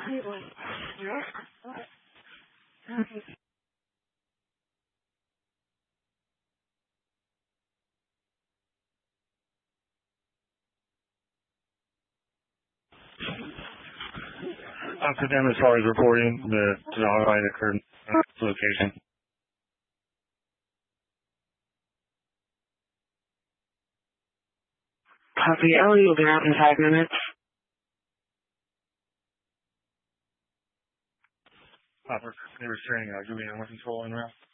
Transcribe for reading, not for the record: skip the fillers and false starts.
Amsterdam as far as reporting the dogfight occurred at this location. Copy. Ellie will be out in 5 minutes. They were restraining, give me animal control en route.